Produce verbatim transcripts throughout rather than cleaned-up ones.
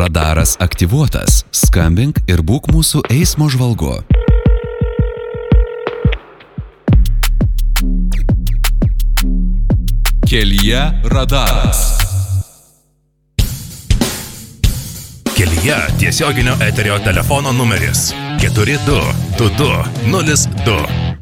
Radaras aktyvuotas. Skambink ir būk mūsų eismo žvalgu. Kelyje radaras. Kelyje tiesioginio eterio telefono numeris keturi du du du nulis du.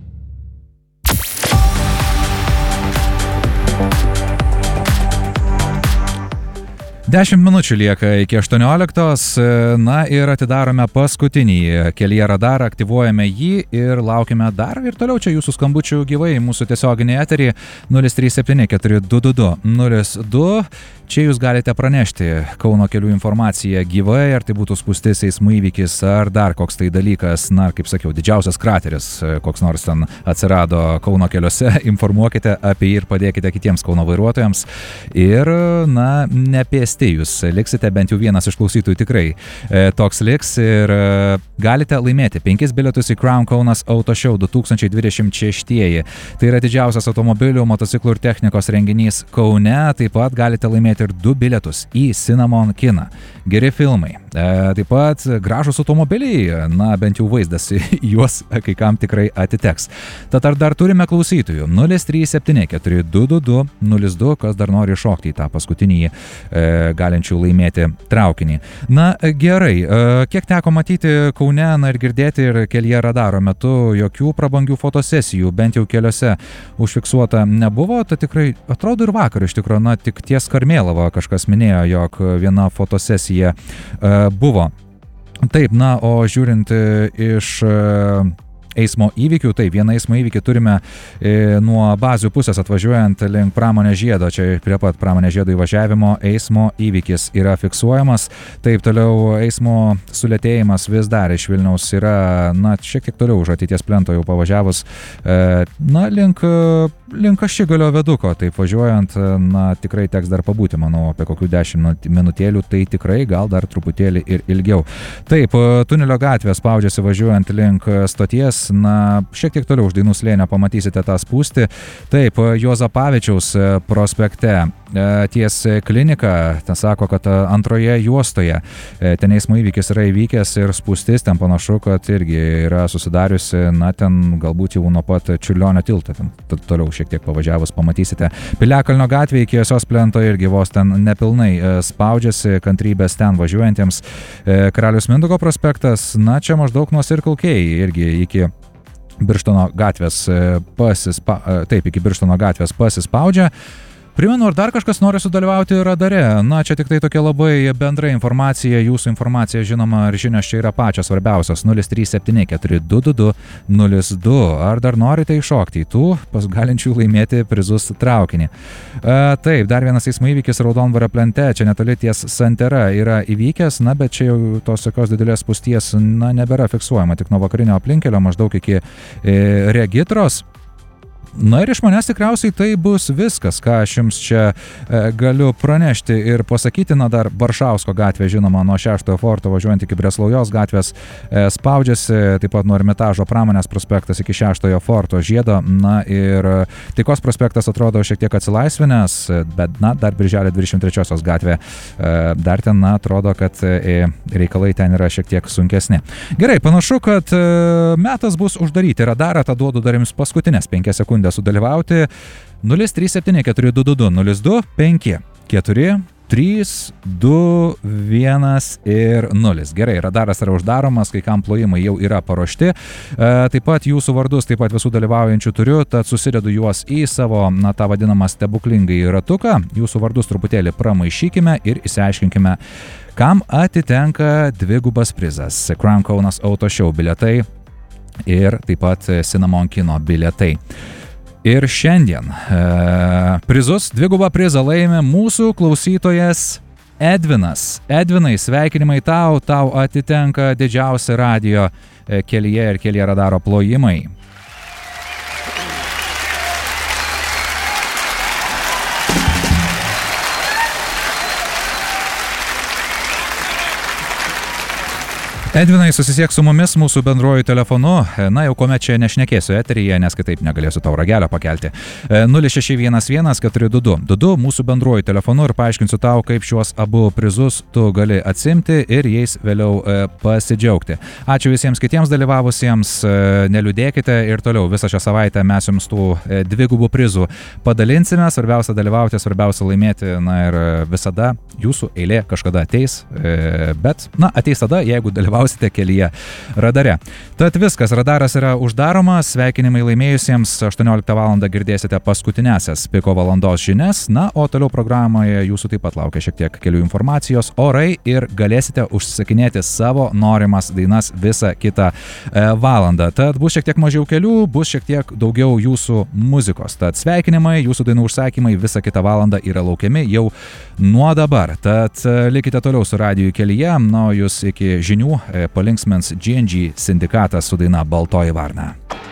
Dešimt minučių lieka iki aštuonioliktos, na ir atidarome paskutinį Kelyje radarą, aktyvuojame jį ir laukime dar ir toliau čia jūsų skambučių gyvai mūsų tiesioginį eterį nulis trys septyni keturi du du du nulis du. Čia jūs galite pranešti Kauno kelių informaciją gyvai, ar tai būtų spūstis eismo įvykis, ar dar koks tai dalykas, na, kaip sakiau, didžiausias krateris, koks nors ten atsirado Kauno keliuose, informuokite apie jį ir padėkite kitiems Kauno vairuotojams. Ir, na, nepėsti jūs liksite, bent jau vienas iš klausytojų tikrai e, toks liks ir e, galite laimėti penkis bilietus į Crown Kaunas Auto Show du tūkstančiai dvidešimt šeši. Tai yra didžiausias automobilių, motociklų ir technikos renginys Kaune, taip pat galite laimėti ir du bilietus į Cinnamon kiną. Geri filmai. E, taip pat gražus automobiliai, na bent jau vaizdas juos kai kam tikrai atiteks. Tad ar dar turime klausytojų? nulis trys septyni keturi du du du nulis du, kas dar nori šokti į tą paskutinį e, galinčių laimėti traukinį. Na gerai, e, kiek teko matyti Kaune, na ir girdėti ir Kelyje radaro metu, jokių prabangių fotosesijų, bent jau keliuose užfiksuota nebuvo, tai tikrai atrodo ir vakar iš tikrųjų, na tik ties Karmėlava kažkas minėjo, jog viena fotosesija e, buvo. Taip, na, o žiūrint iš e, eismo įvykių, tai vieną eismo įvykį turime e, nuo bazių pusės atvažiuojant link Pramonės žiedo, čia prie pat Pramonės žiedo įvažiavimo eismo įvykis yra fiksuojamas. Taip, toliau eismo sulėtėjimas vis dar iš Vilniaus yra, na, šiek tiek toliau už ateities plento jau pavažiavus, e, na, link link Ašigalio veduko, taip važiuojant, na, tikrai teks dar pabūti, manau, apie kokių dešimt minutėlių, tai tikrai gal dar truputėlį ir ilgiau. Taip, tunelio gatvė spaudžiasi važiuojant link stoties, na, šiek tiek toliau už Dainų slėnio pamatysite tą spūstį. Taip, Juozapavičiaus prospekte ties klinika, ten sako, kad antroje juostoje ten eismo įvykis yra įvykęs ir spūstis ten panašu, kad irgi yra susidariusi, na, ten galbūt jau nuo pat Čiurlionio tilto, ten toliau šiek tiek pavažiavus pamatysite. Piliakalnio gatvė iki Josios plento irgi vos ten nepilnai spaudžiasi, kantrybės ten važiuojantiems. Karalius Mindaugo prospektas, na, čia maždaug nuo Circle K irgi iki Birštono gatvės pasispa, taip, iki Birštono gatvės pasispaudžia. Primenu, ar dar kažkas nori sudalyvauti radare? Na, čia tik tai tokia labai bendra informacija, jūsų informacija, žinoma, ir žinios čia yra pačios svarbiausios. nulis trys septyni keturi du du du nulis du. Ar dar norite iššokti į tų galinčių laimėti prizus traukinį? E, taip, dar vienas eismo įvykis Raudondvario plente, čia netoli ties Santera yra įvykęs, na, bet čia jau tos tokios didelės spūsties, na, nebėra fiksuojama, tik nuo vakarinio aplinkelio maždaug iki e, Regitros. Na ir iš manęs tikriausiai tai bus viskas, ką aš jums čia e, galiu pranešti ir pasakyti. Na, dar Baršausko gatvė, žinoma, nuo šeštojo forto važiuojant iki Breslaujos gatvės e, spaudžiasi, taip pat nuo Ermitažo Pramonės prospektas iki šeštojo forto žiedo. Na ir Taikos prospektas atrodo šiek tiek atsilaisvinęs, bet, na, dar Birželio dvidešimt trečiosios gatvė e, dar ten, na, atrodo, kad e, reikalai ten yra šiek tiek sunkesni. Gerai, panašu, kad e, metas bus uždaryti radarą, tą duodu dar jums paskutinės penkias sekundės sudalyvauti. nulis trys septyni keturi du du du nulis du penki keturi trys du vienas ir nulis. Gerai, radaras yra uždaromas, kai kam plojimai jau yra paruošti. E, taip pat jūsų vardus, taip pat visų dalyvaujančių turiu, tad susidedu juos į savo, na, tą vadinamą stebuklingąjį ratuką. Jūsų vardus truputėlį pramaišykime ir išsiaiškinkime, kam atitenka dvigubas prizas. Crown Kaunas Auto Show bilietai ir taip pat Cinnamon kino bilietai. Ir šiandien e, prizus, dvigubą prizą laimė mūsų klausytojas Edvinas. Edvinai, sveikinimai tau, tau atitenka didžiausia radijo e, Kelyje ir Kelyje radaro plojimai. Edvinai, susisiek su mumis mūsų bendruoju telefonu, na jau kuomet čia nešnekėsiu eteryje, nes kitaip negalėsiu tau ragelio pakelti. nulis šeši vienas vienas keturi du du du du mūsų bendruoju telefonu ir paaiškinsiu tau, kaip šiuos abu prizus tu gali atsimti ir jais vėliau e, pasidžiaugti. Ačiū visiems kitiems dalyvavusiems, e, neliūdėkite ir toliau visą šią savaitę mes jums tų e, dvigubų prizų padalinsime, svarbiausia dalyvauti, svarbiausia laimėti, na ir visada jūsų eilė kažkada ateis, e, bet, na, ateis tada, jeigu dalyvausite kelyje radare. Tad viskas, radaras yra uždaromas, sveikinimai laimėjusiems, aštuonioliktą valandą girdėsite paskutinėsias piko valandos žinias, na, o toliau programoje jūsų taip pat laukia šiek tiek kelių informacijos, orai ir galėsite užsisakinėti savo norimas dainas visą kitą e, valandą. Tad bus šiek tiek mažiau kelių, bus šiek tiek daugiau jūsų muzikos. Tad sveikinimai, jūsų dainų užsakymai visą kitą valandą yra laukiami jau nuo dabar. Tad e, likite toliau su radiju kelyje, na, jūs iki žinių palinksmins G and G sindikatas su daina Baltoji varna.